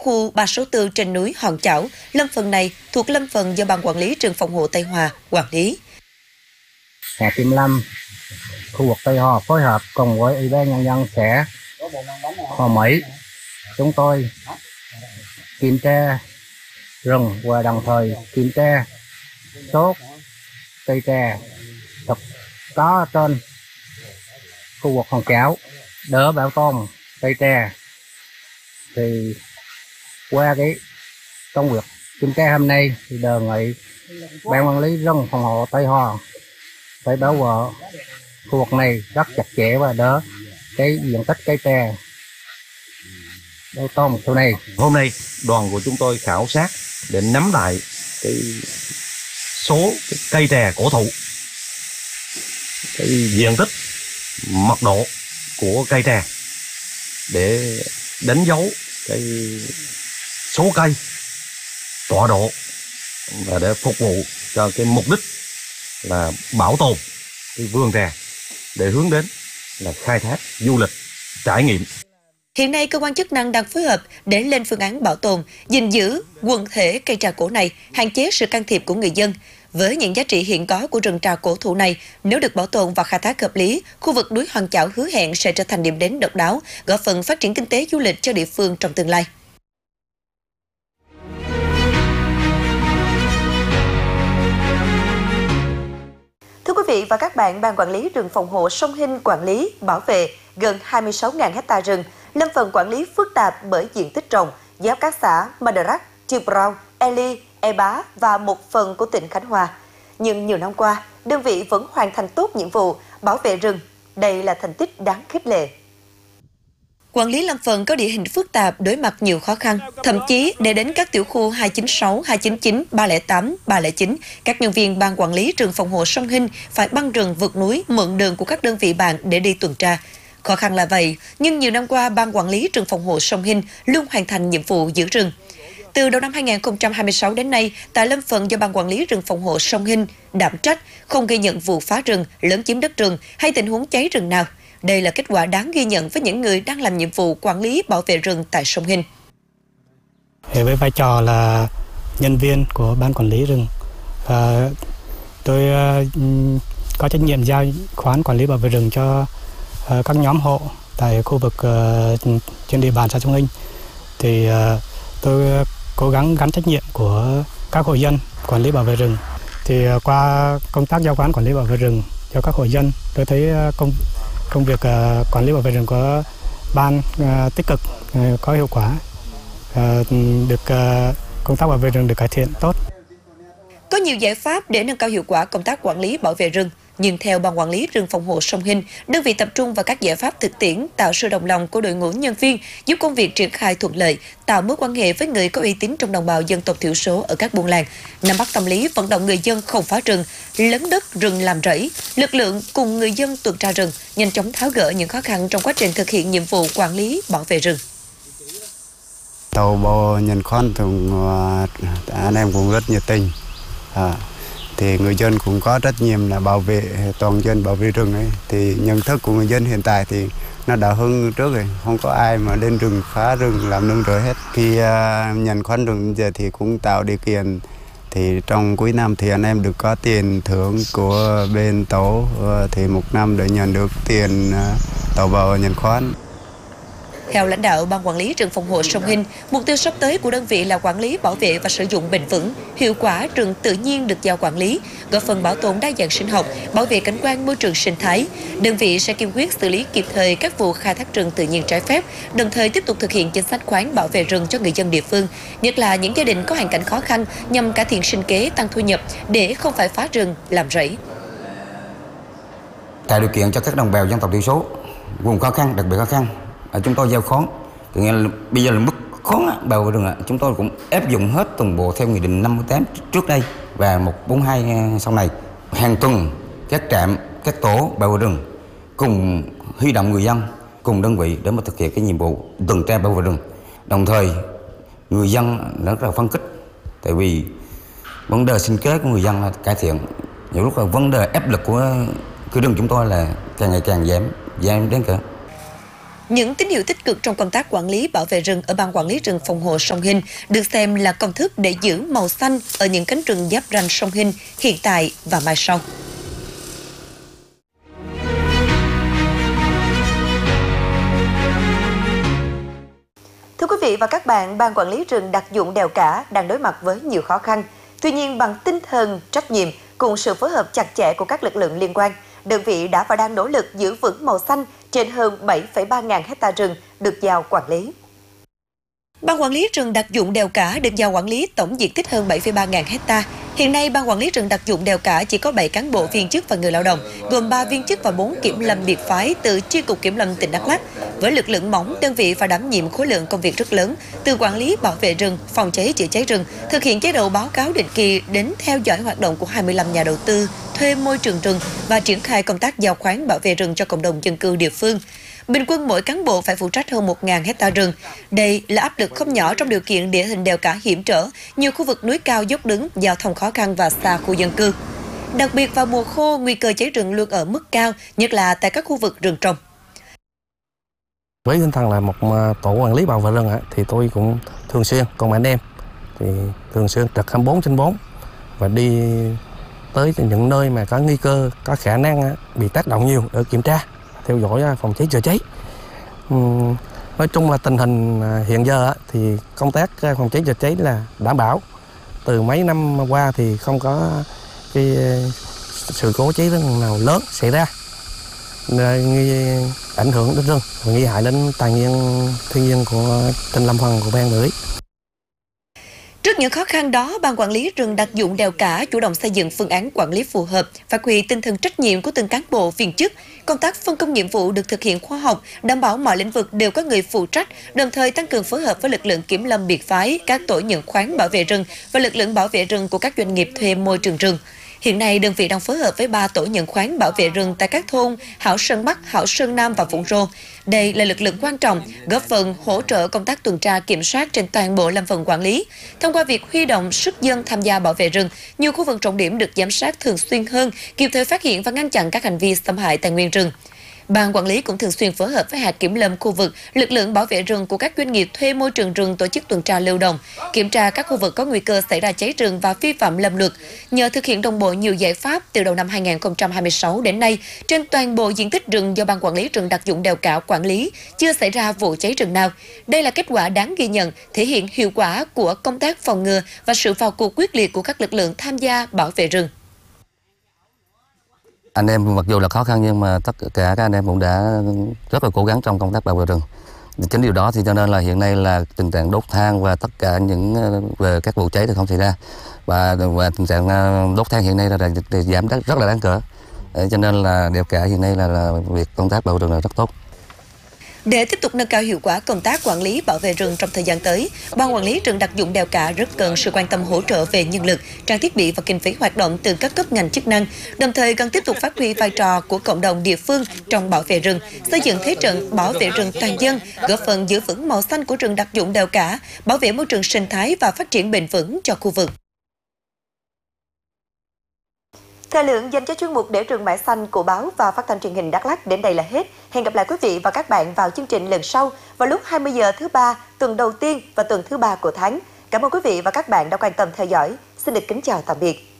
khu 364 trên núi Hòn Chảo, lâm phần này thuộc lâm phần do Ban Quản lý rừng phòng hộ Tây Hòa quản lý. Xã Kim Lâm, khu vực Tây Hòa phối hợp cùng với Ủy ban Nhân dân xã Hòa Mỹ, chúng tôi kiểm tra rừng và đồng thời kiểm tra số cây trà thực có trên khu vực Hòn Chảo đỡ bảo tồn cây trà. Thì qua cái công việc kiểm tra hôm nay thì đề nghị Ban Quản lý rừng phòng hộ Tây Hòa phải bảo vệ khu vực này rất chặt chẽ và đỡ cái diện tích cây trà bảo tồn sau này. Hôm nay đoàn của chúng tôi khảo sát để nắm lại cái số cái cây trà cổ thụ, cái diện tích, mật độ của cây trà để đánh dấu cái số cây, tọa độ và để phục vụ cho cái mục đích là bảo tồn cái vườn trà để hướng đến là khai thác du lịch trải nghiệm. Hiện nay, cơ quan chức năng đang phối hợp để lên phương án bảo tồn, gìn giữ quần thể cây trà cổ này, hạn chế sự can thiệp của người dân. Với những giá trị hiện có của rừng trà cổ thụ này, nếu được bảo tồn và khai thác hợp lý, khu vực núi Hòn Chảo hứa hẹn sẽ trở thành điểm đến độc đáo, góp phần phát triển kinh tế du lịch cho địa phương trong tương lai. Thưa quý vị và các bạn, Ban Quản lý rừng phòng hộ Sông Hinh quản lý, bảo vệ gần 26.000 ha rừng, lâm phần quản lý phức tạp bởi diện tích rộng, giáp các xã Madarak, Chư Prao, Eli, E Bá và một phần của tỉnh Khánh Hòa. Nhưng nhiều năm qua, đơn vị vẫn hoàn thành tốt nhiệm vụ bảo vệ rừng. Đây là thành tích đáng khích lệ. Quản lý lâm phần có địa hình phức tạp, đối mặt nhiều khó khăn. Thậm chí, để đến các tiểu khu 296, 299, 308, 309, các nhân viên Ban Quản lý rừng phòng hộ Sông Hinh phải băng rừng vượt núi, mượn đường của các đơn vị bạn để đi tuần tra. Khó khăn là vậy, nhưng nhiều năm qua, Ban Quản lý rừng phòng hộ Sông Hinh luôn hoàn thành nhiệm vụ giữ rừng. Từ đầu năm 2026 đến nay, tại lâm phần do Ban Quản lý rừng phòng hộ Sông Hinh đảm trách, không ghi nhận vụ phá rừng, lấn chiếm đất rừng hay tình huống cháy rừng nào. Đây là kết quả đáng ghi nhận với những người đang làm nhiệm vụ quản lý bảo vệ rừng tại Sông Hinh. Với vai trò là nhân viên của Ban Quản lý rừng, tôi có trách nhiệm giao khoán quản lý bảo vệ rừng cho các nhóm hộ tại khu vực trên địa bàn xã Sông Hinh. Thì tôi cố gắng gắn trách nhiệm của các hộ dân quản lý bảo vệ rừng. Thì qua công tác giao khoán quản lý bảo vệ rừng cho các hộ dân, tôi thấy công việc quản lý bảo vệ rừng của ban tích cực, có hiệu quả, công tác bảo vệ rừng được cải thiện tốt. Có nhiều giải pháp để nâng cao hiệu quả công tác quản lý bảo vệ rừng, nhưng theo Ban Quản lý rừng phòng hộ Sông Hinh, đơn vị tập trung vào các giải pháp thực tiễn, tạo sự đồng lòng của đội ngũ nhân viên, giúp công việc triển khai thuận lợi, tạo mối quan hệ với người có uy tín trong đồng bào dân tộc thiểu số ở các buôn làng, nắm bắt tâm lý vận động người dân không phá rừng, lấn đất rừng làm rẫy. Lực lượng cùng người dân tuần tra rừng, nhanh chóng tháo gỡ những khó khăn trong quá trình thực hiện nhiệm vụ quản lý bảo vệ rừng. Tàu bò nhận khoán thì anh em cũng rất nhiệt tình. Thì người dân cũng có trách nhiệm là bảo vệ toàn dân, bảo vệ rừng ấy. Thì nhận thức của người dân hiện tại thì nó đã hơn trước rồi, không có ai mà lên rừng phá rừng làm nương rẫy hết. Khi nhận khoán rừng giờ thì cũng tạo điều kiện, thì trong cuối năm thì anh em được có tiền thưởng của bên tổ, thì một năm để nhận được tiền tàu bò nhận khoán. Theo lãnh đạo Ban Quản lý rừng phòng hộ Sông Hinh, mục tiêu sắp tới của đơn vị là quản lý, bảo vệ và sử dụng bền vững, hiệu quả rừng tự nhiên được giao quản lý, góp phần bảo tồn đa dạng sinh học, bảo vệ cảnh quan môi trường sinh thái. Đơn vị sẽ kiên quyết xử lý kịp thời các vụ khai thác rừng tự nhiên trái phép, đồng thời tiếp tục thực hiện chính sách khoán bảo vệ rừng cho người dân địa phương, nhất là những gia đình có hoàn cảnh khó khăn, nhằm cải thiện sinh kế, tăng thu nhập để không phải phá rừng làm rẫy. Tạo điều kiện cho các đồng bào dân tộc thiểu số vùng khó khăn, đặc biệt khó khăn, chúng tôi giao khoán. Nghĩa là bây giờ là mức khoán bảo vệ rừng, chúng tôi cũng áp dụng hết toàn bộ theo nghị định 58 trước đây và 142 sau này. Hàng tuần các trạm, các tổ bảo vệ rừng cùng huy động người dân cùng đơn vị để mà thực hiện cái nhiệm vụ tuần tra bảo vệ rừng. Đồng thời người dân rất là phấn khích, tại vì vấn đề sinh kế của người dân là cải thiện. Nhiều lúc là vấn đề áp lực của rừng chúng tôi là càng ngày càng giảm đến cỡ. Những tín hiệu tích cực trong công tác quản lý bảo vệ rừng ở Ban Quản lý rừng phòng hộ sông Hinh được xem là công thức để giữ màu xanh ở những cánh rừng giáp ranh sông Hinh hiện tại và mai sau. Thưa quý vị và các bạn, Ban Quản lý rừng đặc dụng Đèo Cả đang đối mặt với nhiều khó khăn. Tuy nhiên, bằng tinh thần trách nhiệm cùng sự phối hợp chặt chẽ của các lực lượng liên quan, đơn vị đã và đang nỗ lực giữ vững màu xanh trên hơn 7,3 ngàn hecta rừng được giao quản lý. Ban Quản lý rừng đặc dụng Đèo Cả được giao quản lý tổng diện tích hơn 7,3 ngàn hecta. Hiện nay, Ban Quản lý rừng đặc dụng Đèo Cả chỉ có 7 cán bộ viên chức và người lao động, gồm 3 viên chức và 4 kiểm lâm biệt phái từ Chi cục Kiểm lâm tỉnh Đắk Lắk. Với lực lượng mỏng, đơn vị phải đảm nhiệm khối lượng công việc rất lớn, từ quản lý bảo vệ rừng, phòng cháy chữa cháy rừng, thực hiện chế độ báo cáo định kỳ đến theo dõi hoạt động của 25 nhà đầu tư, thuê môi trường rừng và triển khai công tác giao khoán bảo vệ rừng cho cộng đồng dân cư địa phương. Bình quân mỗi cán bộ phải phụ trách hơn 1.000 hecta rừng. Đây là áp lực không nhỏ trong điều kiện địa hình Đèo Cả hiểm trở, nhiều khu vực núi cao dốc đứng, giao thông khó khăn và xa khu dân cư. Đặc biệt vào mùa khô, nguy cơ cháy rừng luôn ở mức cao, nhất là tại các khu vực rừng trồng. Với tinh thần là một tổ quản lý bảo vệ rừng thì tôi cũng thường xuyên cùng anh em thì thường xuyên trực 24/4 và đi tới những nơi mà có nguy cơ, có khả năng bị tác động nhiều để kiểm tra, theo dõi phòng cháy chữa cháy. Nói chung là tình hình hiện giờ thì công tác phòng cháy chữa cháy là đảm bảo. Từ mấy năm qua thì không có cái sự cố cháy rừng nào lớn xảy ra, ảnh hưởng đến rừng và nguy hại đến tài nguyên thiên nhiên của tỉnh lâm phần của Ban Quản lý. Trước những khó khăn đó, Ban Quản lý rừng đặc dụng Đèo Cả chủ động xây dựng phương án quản lý phù hợp, phát huy tinh thần trách nhiệm của từng cán bộ viên chức. Công tác phân công nhiệm vụ được thực hiện khoa học, đảm bảo mọi lĩnh vực đều có người phụ trách, đồng thời tăng cường phối hợp với lực lượng kiểm lâm biệt phái, các tổ nhận khoán bảo vệ rừng và lực lượng bảo vệ rừng của các doanh nghiệp thuê môi trường rừng. Hiện nay, đơn vị đang phối hợp với 3 tổ nhận khoán bảo vệ rừng tại các thôn Hảo Sơn Bắc, Hảo Sơn Nam và Vũng Rô. Đây là lực lượng quan trọng, góp phần hỗ trợ công tác tuần tra kiểm soát trên toàn bộ lâm phần quản lý. Thông qua việc huy động sức dân tham gia bảo vệ rừng, nhiều khu vực trọng điểm được giám sát thường xuyên hơn, kịp thời phát hiện và ngăn chặn các hành vi xâm hại tài nguyên rừng. Ban quản lý cũng thường xuyên phối hợp với hạt kiểm lâm khu vực, lực lượng bảo vệ rừng của các doanh nghiệp thuê môi trường rừng tổ chức tuần tra lưu động, kiểm tra các khu vực có nguy cơ xảy ra cháy rừng và vi phạm lâm luật. Nhờ thực hiện đồng bộ nhiều giải pháp từ đầu năm 2026 đến nay, trên toàn bộ diện tích rừng do Ban Quản lý rừng đặc dụng Đèo Cả quản lý, chưa xảy ra vụ cháy rừng nào. Đây là kết quả đáng ghi nhận, thể hiện hiệu quả của công tác phòng ngừa và sự vào cuộc quyết liệt của các lực lượng tham gia bảo vệ rừng. Anh em mặc dù là khó khăn nhưng mà tất cả các anh em cũng đã rất là cố gắng trong công tác bảo vệ rừng. Chính điều đó thì cho nên là hiện nay là tình trạng đốt than và tất cả những về các vụ cháy thì không xảy ra. Và tình trạng đốt than hiện nay là giảm rất là đáng kể. Cho nên là Đèo Cả hiện nay là việc công tác bảo vệ rừng là rất tốt. Để tiếp tục nâng cao hiệu quả công tác quản lý bảo vệ rừng trong thời gian tới, Ban Quản lý rừng đặc dụng Đèo Cả rất cần sự quan tâm hỗ trợ về nhân lực, trang thiết bị và kinh phí hoạt động từ các cấp ngành chức năng, đồng thời cần tiếp tục phát huy vai trò của cộng đồng địa phương trong bảo vệ rừng, xây dựng thế trận bảo vệ rừng toàn dân, góp phần giữ vững màu xanh của rừng đặc dụng Đèo Cả, bảo vệ môi trường sinh thái và phát triển bền vững cho khu vực. Thời lượng dành cho chuyên mục Để rừng mãi xanh của báo và phát thanh truyền hình Đắk Lắk đến đây là hết. Hẹn gặp lại quý vị và các bạn vào chương trình lần sau vào lúc 20 giờ thứ ba, tuần đầu tiên và tuần thứ ba của tháng. Cảm ơn quý vị và các bạn đã quan tâm theo dõi. Xin được kính chào tạm biệt.